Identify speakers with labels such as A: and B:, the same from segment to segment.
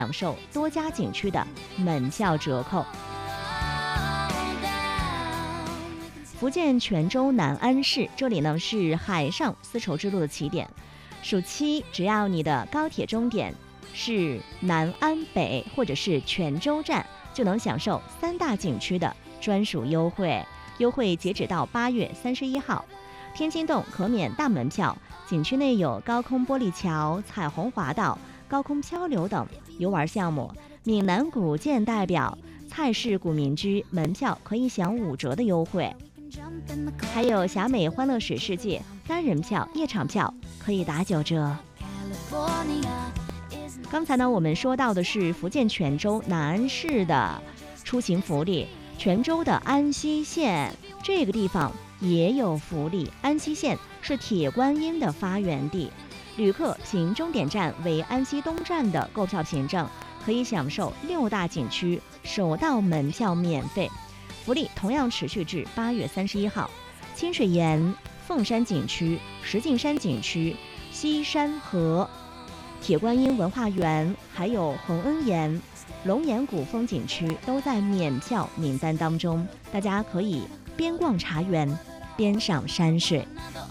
A: 享受多家景区的门票折扣。福建泉州南安市，这里呢是海上丝绸之路的起点。暑期只要你的高铁终点是南安北或者是泉州站，就能享受3大景区的专属优惠。优惠截止到8月31号。天津洞可免大门票，景区内有高空玻璃桥、彩虹滑道、高空漂流等游玩项目。闽南古建代表蔡氏古民居门票可以享5折的优惠。还有霞美欢乐水世界单人票、夜场票可以打9折。刚才呢，我们说到的是福建泉州南安市的出行福利。泉州的安溪县这个地方也有福利。安溪县是铁观音的发源地，旅客凭终点站为安溪东站的购票凭证，可以享受6大景区首到门票免费。福利同样持续至8月31号。清水岩、凤山景区、石景山景区、西山河、铁观音文化园，还有洪恩岩、龙岩古风景区都在免票名单当中，大家可以边逛茶园边赏山水。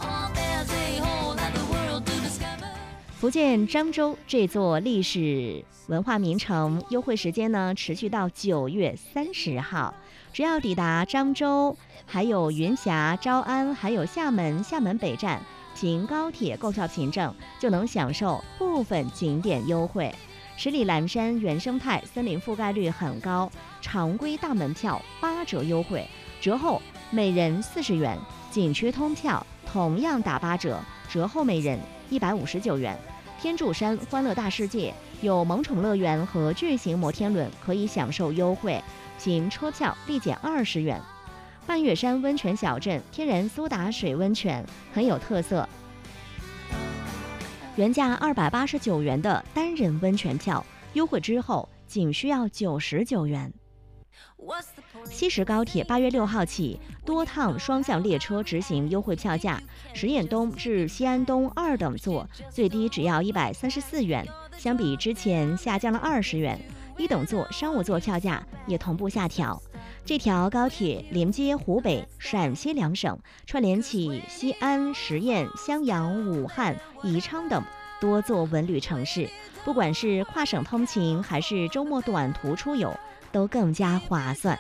A: 福建漳州这座历史文化名城，优惠时间呢持续到9月30号。只要抵达漳州、还有云霞、诏安，还有厦门北站，凭高铁购票凭证就能享受部分景点优惠。十里蓝山原生态森林覆盖率很高，常规大门票8折优惠，折后每人40元。景区通票同样打8折，折后每人159元。天柱山欢乐大世界有萌宠乐园和巨型摩天轮可以享受优惠，凭车票立减20元。半月山温泉小镇天然苏打水温泉很有特色，原价289元的单人温泉票，优惠之后仅需要99元。西石高铁8月6号起多趟双向列车执行优惠票价，石堰东至西安东2等座最低只要134元，相比之前下降了20元。1等座商务座票价也同步下调。这条高铁连接湖北、陕西2省，串联起西安、十堰、襄阳、武汉、宜昌等多座文旅城市，不管是跨省通勤还是周末短途出游，都更加划算。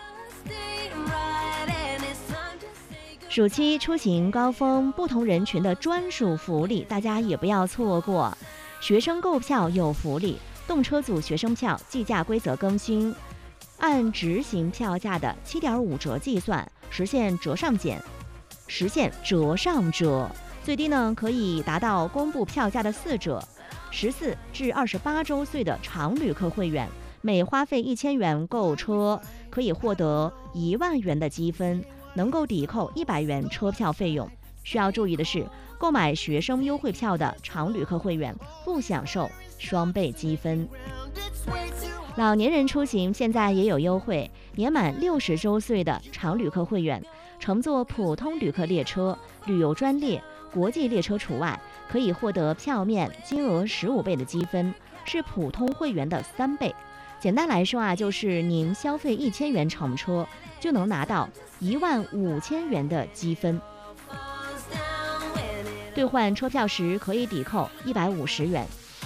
A: 暑期出行高峰，不同人群的专属福利，大家也不要错过。学生购票有福利，动车组学生票计价规则更新，按执行票价的7.5折计算，实现折上折，最低呢可以达到公布票价的4折。14至28周岁的常旅客会员，每花费1000元购车，可以获得1万元的积分，能够抵扣100元车票费用。需要注意的是，购买学生优惠票的常旅客会员不享受双倍积分。老年人出行现在也有优惠，年满60周岁的常旅客会员乘坐普通旅客列车、旅游专列、国际列车除外，可以获得票面金额15倍的积分，是普通会员的3倍。简单来说就是您消费1000元乘车，就能拿到15000元的积分。兑换车票时可以抵扣150元。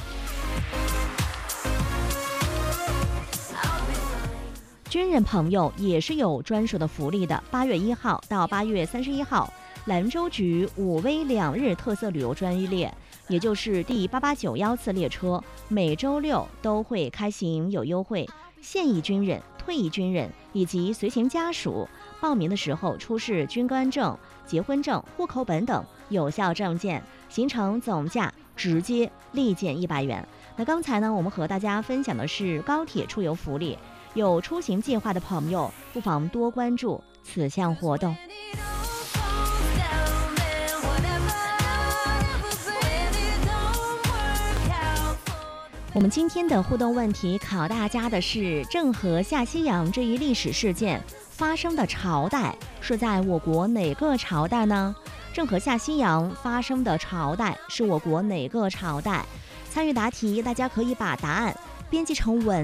A: 军人朋友也是有专属的福利的。8月1号到8月31号，兰州局5威2日特色旅游专列，也就是第8891次列车，每周6都会开行有优惠。现役军人、退役军人以及随行家属报名的时候出示军官证、结婚证、户口本等有效证件，行程总价直接立减100元。那刚才呢，我们和大家分享的是高铁出游福利，有出行计划的朋友不妨多关注此项活动。我们今天的互动问题考大家的是，郑和下西洋这一历史事件发生的朝代是在我国哪个朝代呢？郑和下西洋发生的朝代是我国哪个朝代？参与答题，大家可以把答案编辑成文。